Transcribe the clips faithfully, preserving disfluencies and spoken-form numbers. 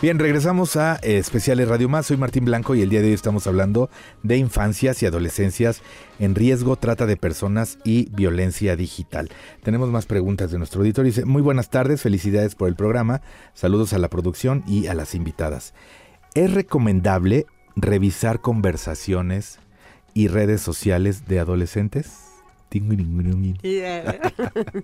Bien, regresamos a eh, Especiales Radio Más. Soy Martín Blanco y el día de hoy estamos hablando de infancias y adolescencias en riesgo, trata de personas y violencia digital. Tenemos más preguntas de nuestro auditorio. Dice, muy buenas tardes, felicidades por el programa. Saludos a la producción y a las invitadas. ¿Es recomendable revisar conversaciones y redes sociales de adolescentes? Yeah.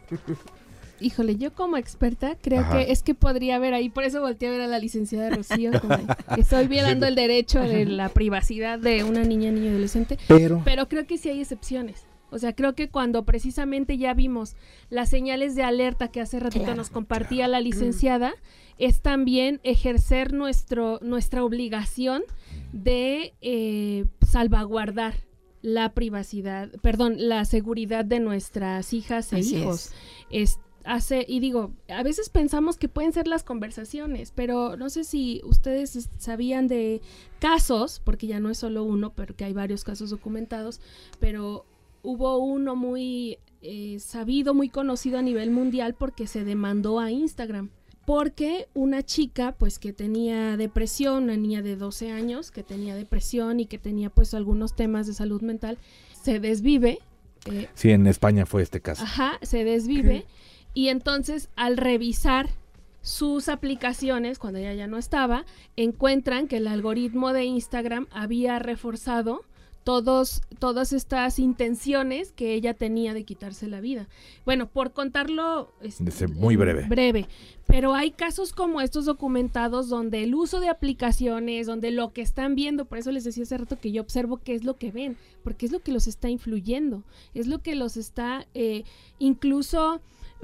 Híjole, yo como experta creo Ajá. que es que podría haber ahí, por eso volteé a ver a la licenciada Rocío, como que estoy violando el derecho de la privacidad de una niña, niño, adolescente, pero, pero creo que sí hay excepciones. O sea, creo que cuando precisamente ya vimos las señales de alerta que hace ratito claro, nos compartía claro. la licenciada, es también ejercer nuestro nuestra obligación de eh, salvaguardar la privacidad, perdón, la seguridad de nuestras hijas e Así hijos. Es. Es, hace, y digo, a veces pensamos que pueden ser las conversaciones, pero no sé si ustedes sabían de casos, porque ya no es solo uno, pero que hay varios casos documentados, pero hubo uno muy eh, sabido, muy conocido a nivel mundial porque se demandó a Instagram. Porque una chica, pues, que tenía depresión, una niña de doce años, que tenía depresión y que tenía, pues, algunos temas de salud mental, se desvive. Eh, sí, en España fue este caso. Ajá, se desvive. Y entonces, al revisar sus aplicaciones, cuando ella ya no estaba, encuentran que el algoritmo de Instagram había reforzado todos, todas estas intenciones que ella tenía de quitarse la vida. Bueno, por contarlo este, muy breve. breve, pero hay casos como estos documentados donde el uso de aplicaciones, donde lo que están viendo, por eso les decía hace rato que yo observo qué es lo que ven, porque es lo que los está influyendo, es lo que los está eh, incluso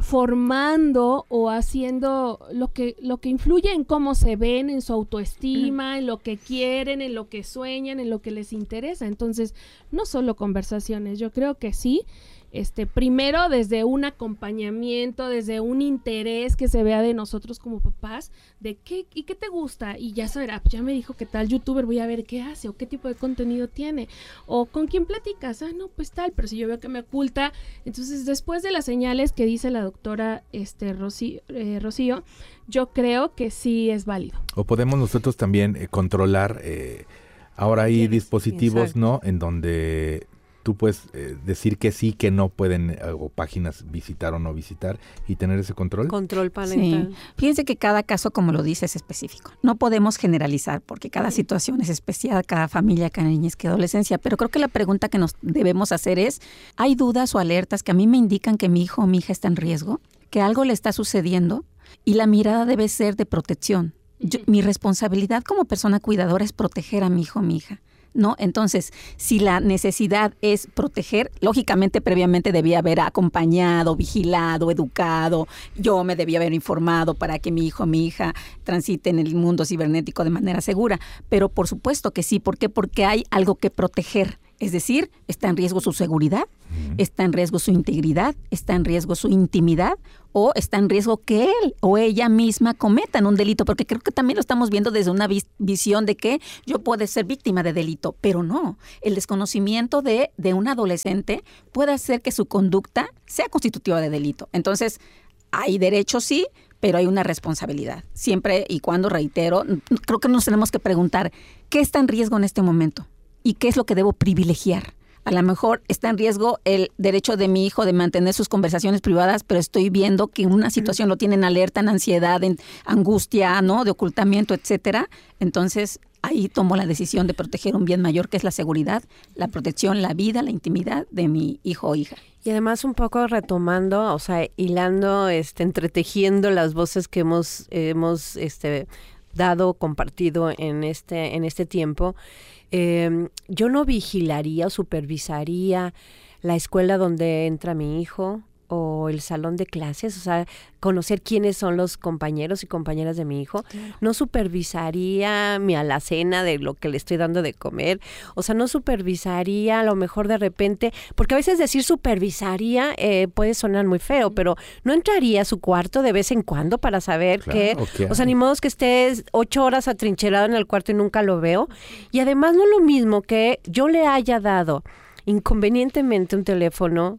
formando o haciendo lo que lo que influye en cómo se ven, en su autoestima, mm. en lo que quieren, en lo que sueñan, en lo que les interesa. Entonces, no solo conversaciones, yo creo que sí, este, primero desde un acompañamiento, desde un interés que se vea de nosotros como papás, de qué, y qué te gusta, y ya saber, ah, ya me dijo que tal youtuber, voy a ver qué hace, o qué tipo de contenido tiene, o con quién platicas, ah, no, pues tal, pero si yo veo que me oculta, entonces después de las señales que dice la doctora este, Rocío, eh, Rocío, yo creo que sí es válido. O podemos nosotros también eh, controlar, eh, ahora hay dispositivos, sí, ¿no?, en donde tú puedes eh, decir que sí, que no pueden, eh, o páginas visitar o no visitar, y tener ese control. Control parental. Sí. Fíjense que cada caso, como lo dice, es específico. No podemos generalizar, porque cada situación es especial, cada familia, cada niñez, cada adolescencia. Pero creo que la pregunta que nos debemos hacer es, ¿hay dudas o alertas que a mí me indican que mi hijo o mi hija está en riesgo? ¿Que algo le está sucediendo? Y la mirada debe ser de protección. Yo, mi responsabilidad como persona cuidadora es proteger a mi hijo o mi hija, ¿no? Entonces, si la necesidad es proteger, lógicamente previamente debía haber acompañado, vigilado, educado, yo me debía haber informado para que mi hijo o mi hija transite en el mundo cibernético de manera segura, pero por supuesto que sí. ¿Por qué? Porque hay algo que proteger. Es decir, está en riesgo su seguridad, está en riesgo su integridad, está en riesgo su intimidad, o está en riesgo que él o ella misma cometan un delito, porque creo que también lo estamos viendo desde una vis- visión de que yo puedo ser víctima de delito, pero no. El desconocimiento de, de un adolescente puede hacer que su conducta sea constitutiva de delito. Entonces, hay derechos, sí, pero hay una responsabilidad. Siempre y cuando, reitero, creo que nos tenemos que preguntar, ¿qué está en riesgo en este momento? ¿Y qué es lo que debo privilegiar? A lo mejor está en riesgo el derecho de mi hijo de mantener sus conversaciones privadas, pero estoy viendo que una situación lo tiene en alerta, en ansiedad, en angustia, ¿no?, de ocultamiento, etcétera. Entonces, ahí tomo la decisión de proteger un bien mayor, que es la seguridad, la protección, la vida, la intimidad de mi hijo o hija. Y además un poco retomando, o sea, hilando, este, entretejiendo las voces que hemos, hemos este, dado, compartido en este, en este tiempo. Eh, yo no vigilaría o supervisaría la escuela donde entra mi hijo o el salón de clases, o sea, conocer quiénes son los compañeros y compañeras de mi hijo. Claro. No supervisaría mi alacena de lo que le estoy dando de comer, o sea, no supervisaría a lo mejor de repente, porque a veces decir supervisaría eh, puede sonar muy feo, pero no entraría a su cuarto de vez en cuando para saber claro, que, okay. o sea, ni modo que estés ocho horas atrincherado en el cuarto y nunca lo veo. Y además no es lo mismo que yo le haya dado inconvenientemente un teléfono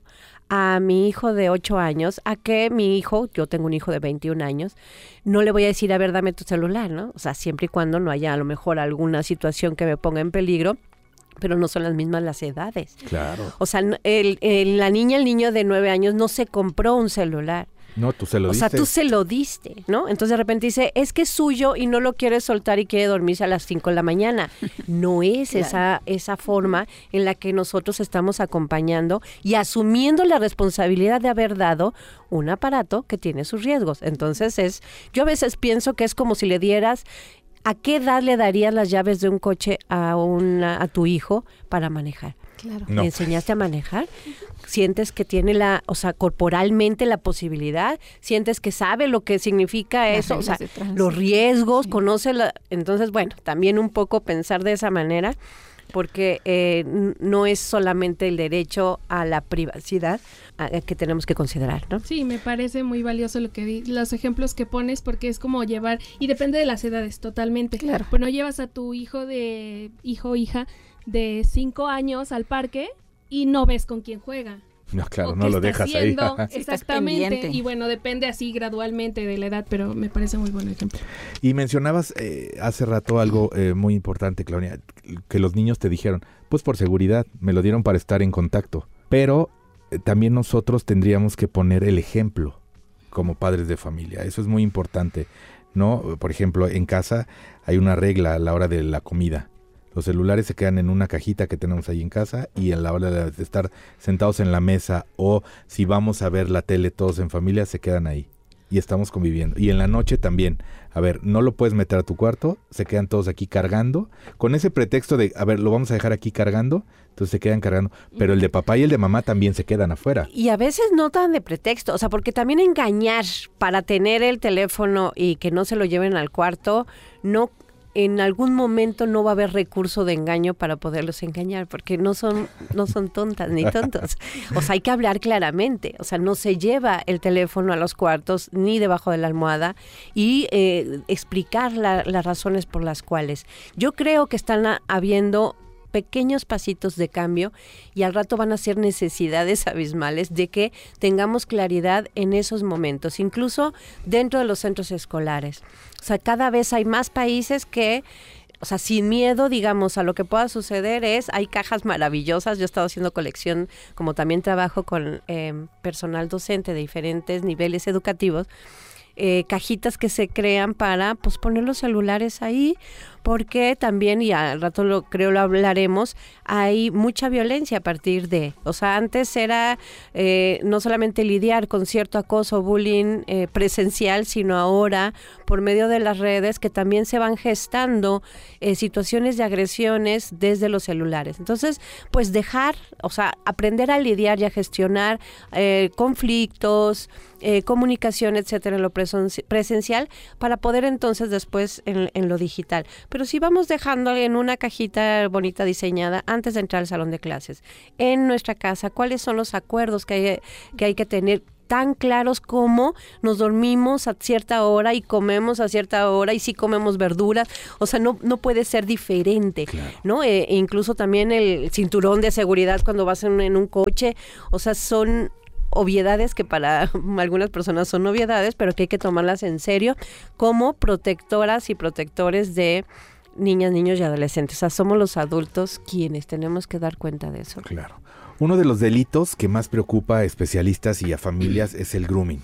a mi hijo de ocho años a que mi hijo, yo tengo un hijo de veintiún años, no le voy a decir, a ver, dame tu celular, ¿no? O sea, siempre y cuando no haya a lo mejor alguna situación que me ponga en peligro, pero no son las mismas las edades. Claro. O sea, el, el, la niña, el niño de nueve años no se compró un celular. No, tú se lo o diste. O sea, tú se lo diste, ¿no? Entonces de repente dice, es que es suyo y no lo quiere soltar y quiere dormirse a las cinco de la mañana. No es claro. esa, esa forma en la que nosotros estamos acompañando y asumiendo la responsabilidad de haber dado un aparato que tiene sus riesgos. Entonces es, yo a veces pienso que es como si le dieras, ¿a qué edad le darías las llaves de un coche a, una, a tu hijo para manejar? Claro. No. ¿Le enseñaste a manejar? ¿Sientes que tiene la, o sea, corporalmente la posibilidad? ¿Sientes que sabe lo que significa Las eso? O sea, trans, los riesgos, sí. conoce la... Entonces, bueno, también un poco pensar de esa manera, porque eh, no es solamente el derecho a la privacidad a, a que tenemos que considerar, ¿no? Sí, me parece muy valioso lo que di, los ejemplos que pones, porque es como llevar, y depende de las edades, totalmente. Claro. Pero no llevas a tu hijo de, hijo o hija de cinco años al parque y no ves con quién juega. No, claro, no lo dejas haciendo, ahí. Exactamente, y bueno, depende así gradualmente de la edad, pero me parece muy buen ejemplo. Y mencionabas eh, hace rato algo eh, muy importante, Claudia, que los niños te dijeron, pues por seguridad, me lo dieron para estar en contacto, pero eh, también nosotros tendríamos que poner el ejemplo como padres de familia, eso es muy importante, ¿no? Por ejemplo, en casa hay una regla a la hora de la comida. Los celulares se quedan en una cajita que tenemos ahí en casa y a la hora de estar sentados en la mesa o si vamos a ver la tele todos en familia, se quedan ahí y estamos conviviendo. Y en la noche también, a ver, no lo puedes meter a tu cuarto, se quedan todos aquí cargando, con ese pretexto de, a ver, lo vamos a dejar aquí cargando, entonces se quedan cargando, pero el de papá y el de mamá también se quedan afuera. Y a veces no tan de pretexto, o sea, porque también engañar para tener el teléfono y que no se lo lleven al cuarto, no... en algún momento no va a haber recurso de engaño para poderlos engañar, porque no son no son tontas ni tontos. O sea, hay que hablar claramente. O sea, no se lleva el teléfono a los cuartos ni debajo de la almohada y eh, explicar la, las razones por las cuales. Yo creo que están a, habiendo pequeños pasitos de cambio y al rato van a ser necesidades abismales de que tengamos claridad en esos momentos, incluso dentro de los centros escolares. O sea, cada vez hay más países que, o sea, sin miedo, digamos, a lo que pueda suceder es, hay cajas maravillosas. Yo he estado haciendo colección, como también trabajo con eh, personal docente de diferentes niveles educativos, eh, cajitas que se crean para pues poner los celulares ahí, porque también, y al rato lo creo lo hablaremos, hay mucha violencia a partir de, o sea, antes era eh, no solamente lidiar con cierto acoso, bullying eh, presencial, sino ahora por medio de las redes que también se van gestando eh, situaciones de agresiones desde los celulares. Entonces, pues dejar, o sea, aprender a lidiar y a gestionar eh, conflictos, eh, comunicación, etcétera, en lo presen- presencial, para poder entonces después en, en lo digital. Pero si vamos dejando en una cajita bonita diseñada antes de entrar al salón de clases, en nuestra casa, cuáles son los acuerdos que hay que, hay que tener tan claros como nos dormimos a cierta hora y comemos a cierta hora y sí comemos verduras, o sea, no, no puede ser diferente, claro. ¿No? Eh, incluso también el cinturón de seguridad cuando vas en, en un coche, o sea, son obviedades que para algunas personas son obviedades, pero que hay que tomarlas en serio como protectoras y protectores de niñas, niños y adolescentes. O sea, somos los adultos quienes tenemos que dar cuenta de eso. Claro. Uno de los delitos que más preocupa a especialistas y a familias es el grooming,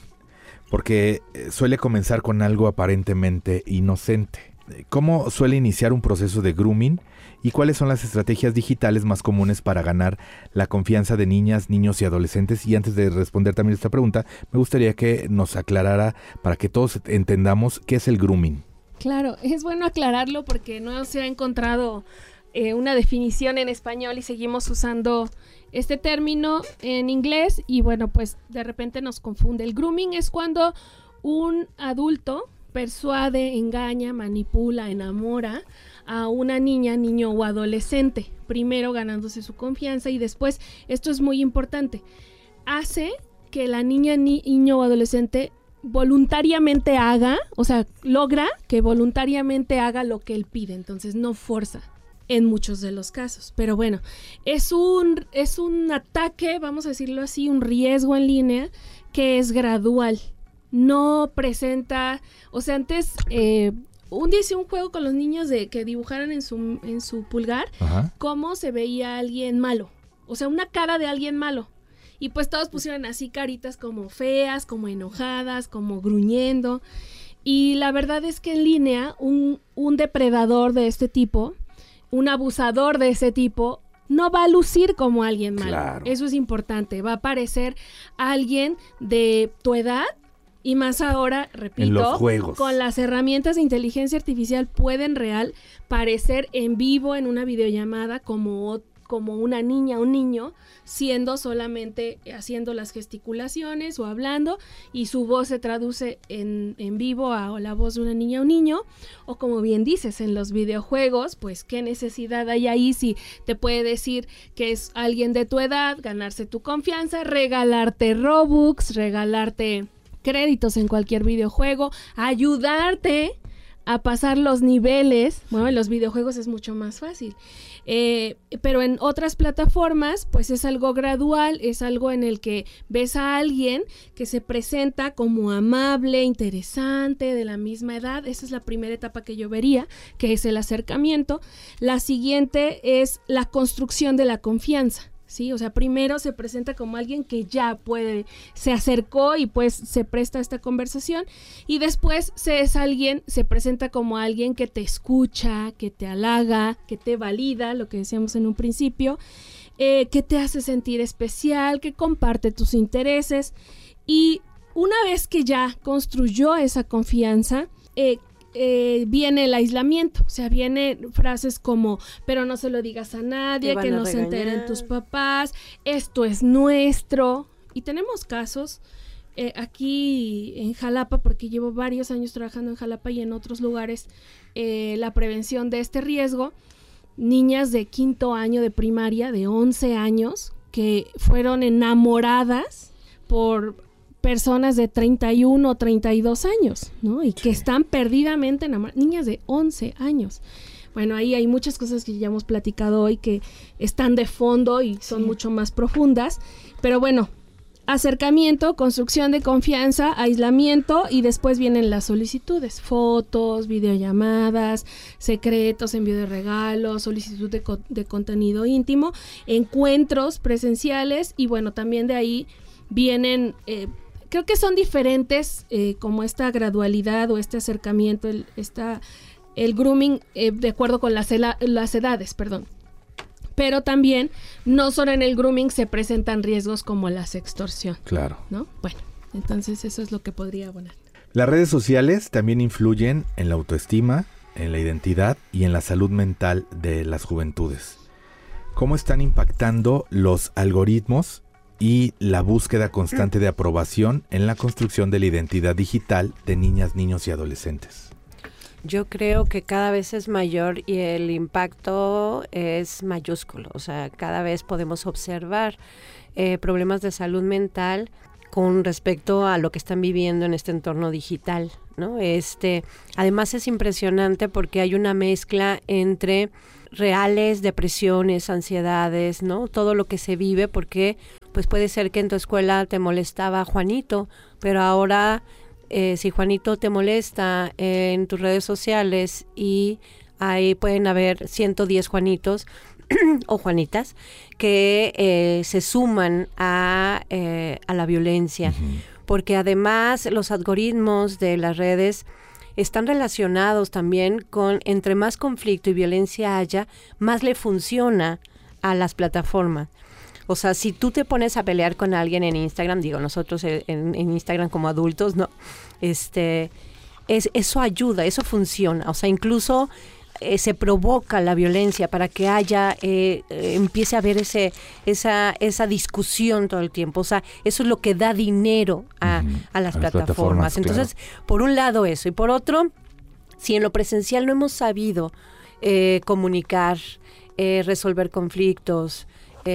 porque suele comenzar con algo aparentemente inocente. ¿Cómo suele iniciar un proceso de grooming? ¿Y cuáles son las estrategias digitales más comunes para ganar la confianza de niñas, niños y adolescentes? Y antes de responder también esta pregunta, me gustaría que nos aclarara para que todos entendamos qué es el grooming. Claro, es bueno aclararlo porque no se ha encontrado eh, una definición en español y seguimos usando este término en inglés y bueno, pues de repente nos confunde. El grooming es cuando un adulto persuade, engaña, manipula, enamora a una niña, niño o adolescente, primero ganándose su confianza y después, esto es muy importante, hace que la niña, ni, niño o adolescente voluntariamente haga, o sea, logra que voluntariamente haga lo que él pide, entonces no forza. en muchos de los casos. Pero bueno, es un, es un ataque, vamos a decirlo así, un riesgo en línea que es gradual. No presenta, o sea, antes... Eh, un día hice un juego con los niños de que dibujaran en su, en su pulgar Ajá. cómo se veía alguien malo. O sea, una cara de alguien malo. Y pues todos pusieron así caritas como feas, como enojadas, como gruñendo. Y la verdad es que en línea, un, un depredador de este tipo, un abusador de ese tipo, no va a lucir como alguien malo. Claro. Eso es importante. Va a parecer alguien de tu edad. Y más ahora, repito, en los juegos. Con las herramientas de inteligencia artificial pueden real parecer en vivo en una videollamada como, como una niña o un niño, siendo solamente haciendo las gesticulaciones o hablando, y su voz se traduce en, en vivo a la voz de una niña o un niño. O como bien dices, en los videojuegos, pues qué necesidad hay ahí si te puede decir que es alguien de tu edad, ganarse tu confianza, regalarte Robux, regalarte... créditos en cualquier videojuego, ayudarte a pasar los niveles. Bueno, en los videojuegos es mucho más fácil. Eh, pero en otras plataformas, pues es algo gradual, es algo en el que ves a alguien que se presenta como amable, interesante, de la misma edad. Esa es la primera etapa que yo vería, que es el acercamiento. La siguiente es la construcción de la confianza. Sí, o sea, primero se presenta como alguien que ya puede, se acercó y pues se presta a esta conversación, y después se es alguien, se presenta como alguien que te escucha, que te halaga, que te valida, lo que decíamos en un principio, eh, que te hace sentir especial, que comparte tus intereses, y una vez que ya construyó esa confianza, eh, Eh, viene el aislamiento, o sea, vienen frases como, pero no se lo digas a nadie, que no se enteren tus papás, esto es nuestro. Y tenemos casos eh, aquí en Jalapa, porque llevo varios años trabajando en Jalapa y en otros lugares, eh, la prevención de este riesgo. Niñas de quinto año de primaria, de once años, que fueron enamoradas por personas de treinta y uno o treinta y dos años, ¿no? Y sí. que están perdidamente enamoradas, niñas de once años. Bueno, ahí hay muchas cosas que ya hemos platicado hoy que están de fondo y son sí. mucho más profundas, pero bueno, acercamiento, construcción de confianza, aislamiento, y después vienen las solicitudes, fotos, videollamadas, secretos, envío de regalos, solicitud de, co- de contenido íntimo, encuentros presenciales, y bueno, también de ahí vienen... Eh, Creo que son diferentes, eh, como esta gradualidad o este acercamiento, el, esta, el grooming eh, de acuerdo con las, ela, las edades, perdón. Pero también, no solo en el grooming se presentan riesgos como la sextorsión. Claro. ¿No? Bueno, entonces eso es lo que podría abonar. Las redes sociales también influyen en la autoestima, en la identidad y en la salud mental de las juventudes. ¿Cómo están impactando los algoritmos y la búsqueda constante de aprobación en la construcción de la identidad digital de niñas, niños y adolescentes? Yo creo que cada vez es mayor y el impacto es mayúsculo. O sea, cada vez podemos observar eh, problemas de salud mental con respecto a lo que están viviendo en este entorno digital, ¿no? Este, además es impresionante porque hay una mezcla entre reales depresiones, ansiedades, ¿no? Todo lo que se vive, porque pues puede ser que en tu escuela te molestaba Juanito, pero ahora eh, si Juanito te molesta eh, en tus redes sociales, y ahí pueden haber ciento diez Juanitos o Juanitas que eh, se suman a, eh, a la violencia, uh-huh. porque además los algoritmos de las redes están relacionados también con, entre más conflicto y violencia haya, más le funciona a las plataformas. O sea, si tú te pones a pelear con alguien en Instagram, digo, nosotros en, en Instagram como adultos, no, este, es, eso ayuda, eso funciona. O sea, incluso eh, se provoca la violencia para que haya, eh, eh, empiece a haber ese, esa, esa discusión todo el tiempo. O sea, eso es lo que da dinero a, uh-huh. a las a plataformas. plataformas. Entonces, claro. por un lado eso, y por otro, si en lo presencial no hemos sabido eh, comunicar, eh, resolver conflictos,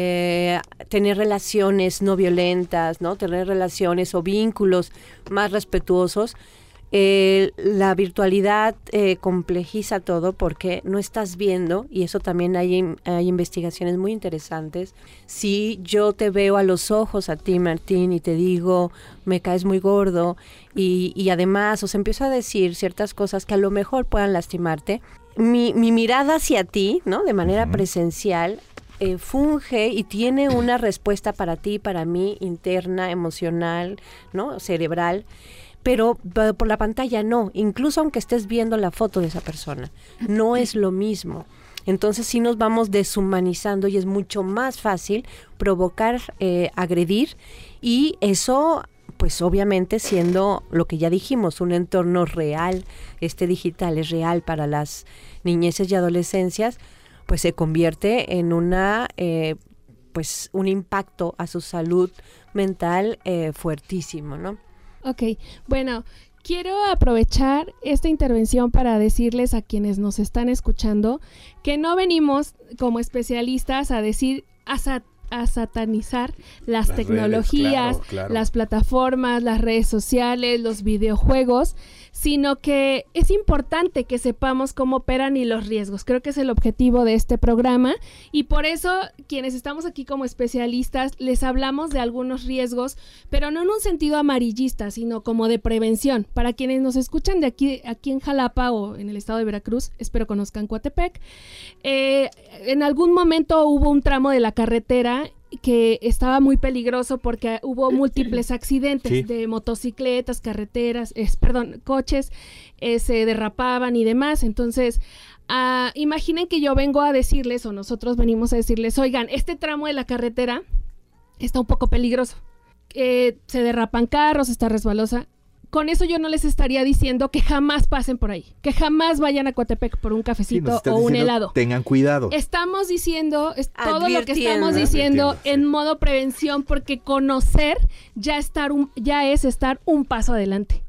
Eh, tener relaciones no violentas, ¿no? Tener relaciones o vínculos más respetuosos, Eh, la virtualidad eh, complejiza todo porque no estás viendo, y eso también hay, hay investigaciones muy interesantes. Si yo te veo a los ojos a ti, Martín, y te digo, me caes muy gordo, y, y además os empiezo a decir ciertas cosas que a lo mejor puedan lastimarte, mi, mi mirada hacia ti, ¿no? De manera uh-huh. presencial, eh, funge y tiene una respuesta para ti, para mí, interna, emocional, ¿no? Cerebral. Pero por la pantalla no, incluso aunque estés viendo la foto de esa persona, no es lo mismo. Entonces sí nos vamos deshumanizando y es mucho más fácil provocar, eh, agredir, y eso, pues obviamente siendo lo que ya dijimos, un entorno real, este digital es real para las niñeces y adolescencias, pues se convierte en una, eh, pues un impacto a su salud mental eh, fuertísimo, ¿no? Ok, bueno, quiero aprovechar esta intervención para decirles a quienes nos están escuchando que no venimos como especialistas a decir, a, sat- a satanizar las, las tecnologías, redes, claro, claro. las plataformas, las redes sociales, los videojuegos, sino que es importante que sepamos cómo operan y los riesgos. Creo que es el objetivo de este programa, y por eso quienes estamos aquí como especialistas les hablamos de algunos riesgos, pero no en un sentido amarillista, sino como de prevención. Para quienes nos escuchan de aquí, aquí en Jalapa o en el estado de Veracruz, espero conozcan Coatepec, eh, en algún momento hubo un tramo de la carretera que estaba muy peligroso porque hubo múltiples accidentes sí. de motocicletas, carreteras, es, perdón, coches, eh, se derrapaban y demás. Entonces, uh, imaginen que yo vengo a decirles, o nosotros venimos a decirles, oigan, este tramo de la carretera está un poco peligroso, eh, se derrapan carros, está resbalosa. Con eso yo no les estaría diciendo que jamás pasen por ahí, que jamás vayan a Coatepec por un cafecito sí, o un helado. Tengan cuidado. Estamos diciendo es todo lo que estamos diciendo en sí. modo prevención, porque conocer ya estar un, ya es estar un paso adelante.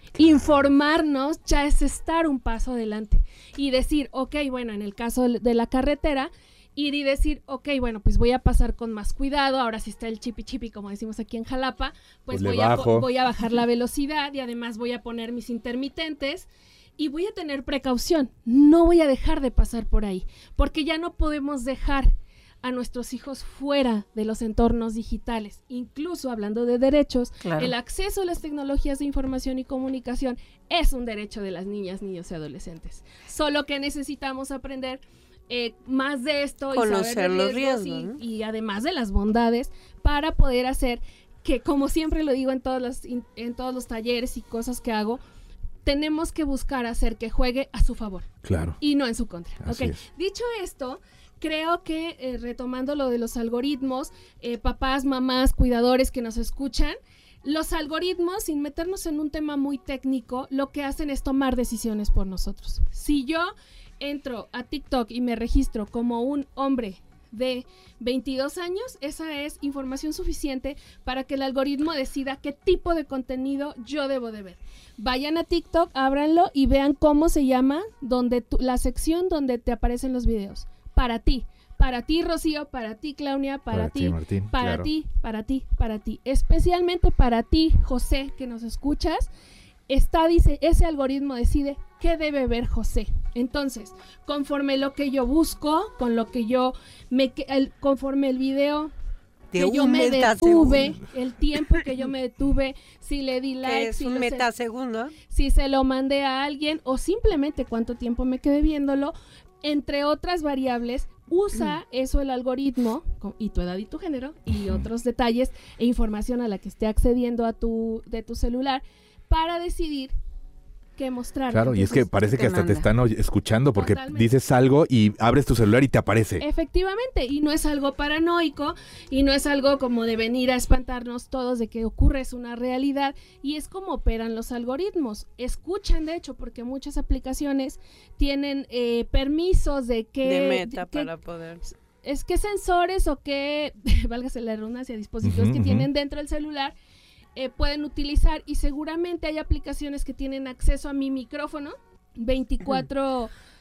Informarnos ya es estar un paso adelante y decir, ok, bueno, en el caso de la carretera, ir y decir, ok, bueno, pues voy a pasar con más cuidado, ahora si está el chipi chipi, como decimos aquí en Jalapa, pues, pues voy, a, voy a bajar la velocidad y además voy a poner mis intermitentes y voy a tener precaución, no voy a dejar de pasar por ahí, porque ya no podemos dejar a nuestros hijos fuera de los entornos digitales. Incluso hablando de derechos, claro. el acceso a las tecnologías de información y comunicación es un derecho de las niñas, niños y adolescentes, solo que necesitamos aprender Eh, más de esto y conocer saber los riesgos, riesgos, ¿no? y, y además de las bondades para poder hacer que, como siempre lo digo en todos los, en todos los talleres y cosas que hago, tenemos que buscar hacer que juegue a su favor. Claro. Y no en su contra. Así Okay. es. Dicho esto, creo que eh, retomando lo de los algoritmos, eh, papás, mamás, cuidadores que nos escuchan, los algoritmos, sin meternos en un tema muy técnico, lo que hacen es tomar decisiones por nosotros. Si yo entro a TikTok y me registro como un hombre de veintidós años, esa es información suficiente para que el algoritmo decida qué tipo de contenido yo debo de ver. Vayan a TikTok, ábranlo y vean cómo se llama donde tu, la sección donde te aparecen los videos. Para ti, para ti Rocío, para ti Claudia, para, para ti, ti Martín, para claro. ti, para ti, para ti. Especialmente para ti, José, que nos escuchas. Está, dice, ese algoritmo decide qué debe ver José. Entonces, conforme lo que yo busco, con lo que yo me el, conforme el video de que yo me detuve, el tiempo que yo me detuve, si le di like, es si un lo metasegundo, si se lo mandé a alguien o simplemente cuánto tiempo me quedé viéndolo, entre otras variables. Usa mm. eso el algoritmo y tu edad y tu género y otros detalles e información a la que esté accediendo a tu de tu celular para decidir qué mostrar. Claro, Entonces, y es que parece te que hasta manda. te están escuchando porque Totalmente. Dices algo y abres tu celular y te aparece. Efectivamente, y no es algo paranoico y no es algo como de venir a espantarnos todos de que ocurre, es una realidad y es como operan los algoritmos. Escuchan, de hecho, porque muchas aplicaciones tienen eh, permisos de que... De meta que, para poder... Es que sensores o que, válgase la redundancia, dispositivos uh-huh, que uh-huh. tienen dentro del celular Eh, pueden utilizar, y seguramente hay aplicaciones que tienen acceso a mi micrófono veinticuatro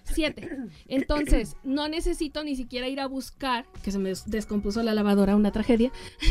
Siete. Entonces, no necesito ni siquiera ir a buscar, que se me descompuso la lavadora, una tragedia.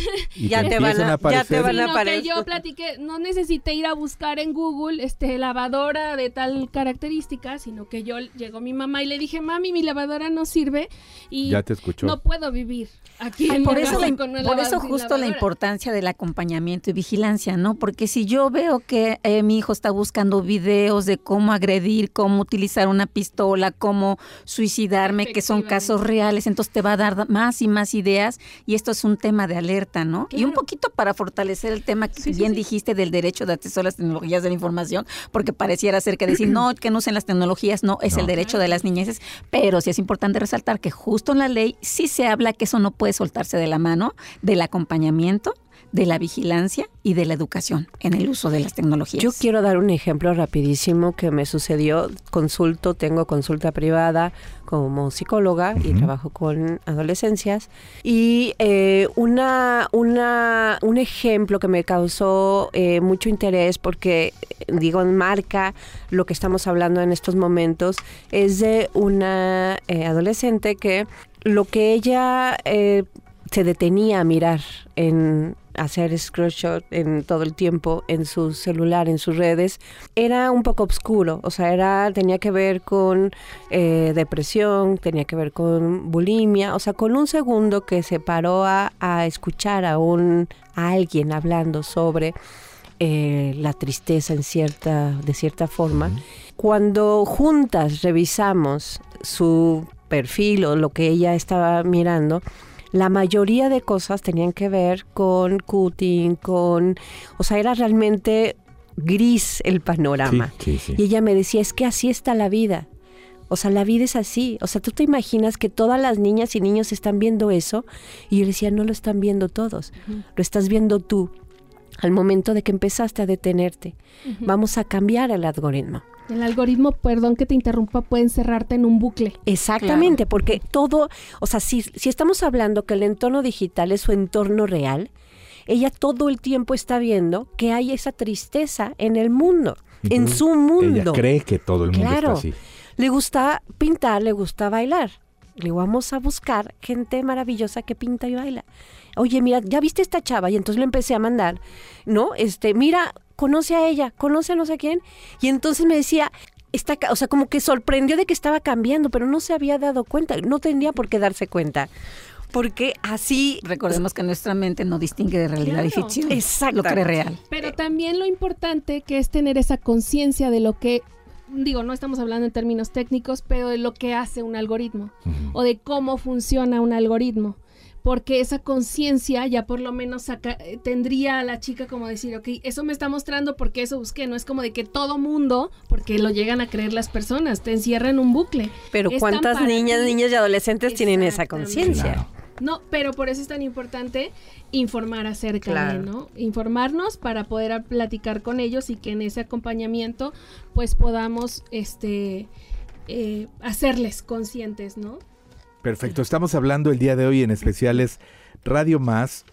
Y ya, te te van a, a ya te van a Sino aparecer. que yo platiqué, no necesité ir a buscar en Google este lavadora de tal característica, sino que yo llegó mi mamá y le dije, mami, mi lavadora no sirve y ya te escuchó. no puedo vivir aquí. Ay, en por la eso, casa la, con una por lava- eso sin justo la lavadora. importancia del acompañamiento y vigilancia, ¿no? Porque si yo veo que eh, mi hijo está buscando videos de cómo agredir, cómo utilizar una pistola, cómo suicidarme, que son casos reales, entonces te va a dar más y más ideas y esto es un tema de alerta, ¿no? Claro. Y un poquito para fortalecer el tema que Sí, sí, bien sí. dijiste del derecho de acceso a las tecnologías de la información, porque pareciera ser que decir, no, que no usen las tecnologías, no, es No. el derecho de las niñeces, pero sí es importante resaltar que justo en la ley sí se habla que eso no puede soltarse de la mano del acompañamiento, de la vigilancia y de la educación en el uso de las tecnologías. Yo quiero dar un ejemplo rapidísimo que me sucedió. Consulto, tengo consulta privada como psicóloga y Ujú. trabajo con adolescencias. Y eh, una, una, un ejemplo que me causó eh, mucho interés porque, digo, marca lo que estamos hablando en estos momentos, es de una eh, adolescente que lo que ella eh, se detenía a mirar en hacer screenshot en todo el tiempo en su celular, en sus redes, era un poco oscuro, o sea, era tenía que ver con eh, depresión, tenía que ver con bulimia, o sea, con un segundo que se paró a, a escuchar a un a alguien hablando sobre eh, la tristeza en cierta de cierta forma. Uh-huh. Cuando juntas revisamos su perfil o lo que ella estaba mirando, la mayoría de cosas tenían que ver con cutting, con... O sea, era realmente gris el panorama. Sí, sí, sí. Y ella me decía, es que así está la vida. O sea, la vida es así. O sea, tú te imaginas que todas las niñas y niños están viendo eso. Y yo decía, no lo están viendo todos. Uh-huh. Lo estás viendo tú al momento de que empezaste a detenerte. Uh-huh. Vamos a cambiar el algoritmo. El algoritmo, perdón que te interrumpa, puede encerrarte en un bucle. Exactamente, claro. Porque todo, o sea, si, si estamos hablando que el entorno digital es su entorno real, ella todo el tiempo está viendo que hay esa tristeza en el mundo, uh-huh. en su mundo. Ella cree que todo el mundo claro. está así. Le gusta pintar, le gusta bailar. Le digo, vamos a buscar gente maravillosa que pinta y baila. Oye, mira, ¿ya viste esta chava? Y entonces le empecé a mandar, ¿no? Este, mira, conoce a ella, conoce a no sé quién. Y entonces me decía, está, o sea, como que sorprendió de que estaba cambiando, pero no se había dado cuenta, no tenía por qué darse cuenta. Porque así... Recordemos que nuestra mente no distingue de realidad claro. y ficción. Exacto. Lo cree real. Pero también lo importante que es tener esa conciencia de lo que... Digo, no estamos hablando en términos técnicos, pero de lo que hace un algoritmo uh-huh. o de cómo funciona un algoritmo. Porque esa conciencia ya por lo menos saca, tendría a la chica como decir, ok, eso me está mostrando porque eso busqué. No es como de que todo mundo, porque lo llegan a creer las personas, te encierra en un bucle. Pero es ¿cuántas niñas, ti? niños y adolescentes tienen esa conciencia? Claro. No, pero por eso es tan importante informar acerca claro. de, ¿no? Informarnos para poder platicar con ellos y que en ese acompañamiento pues podamos este eh, hacerles conscientes, ¿no? Perfecto, estamos hablando el día de hoy en especiales Radio Más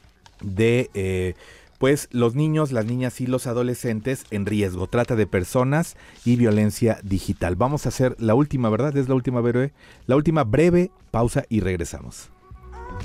de eh, pues los niños, las niñas y los adolescentes en riesgo, trata de personas y violencia digital. Vamos a hacer la última, ¿verdad? Es la última breve, la última breve pausa y regresamos.